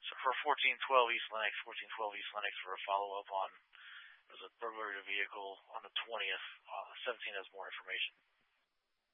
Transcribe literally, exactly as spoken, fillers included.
So for fourteen twelve East Lennox, fourteen twelve East Lennox for a follow-up on, there's a burglary of a vehicle on the twentieth. Uh, seventeen has more information.